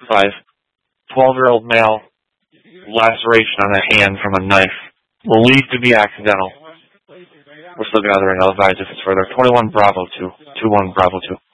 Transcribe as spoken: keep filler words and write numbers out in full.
five. twelve-year-old male, laceration on a hand from a knife. Believed to be accidental. We're still gathering. I'll advise if it's further. twenty-one Bravo two. two one Bravo two.